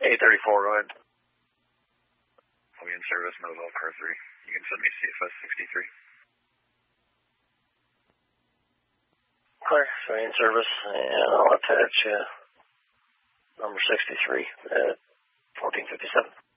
834, go ahead. I'll be in service, Noswell, car 3. You can send me CFS 63. Okay, so in service, and I'll attach number 63 at 1457.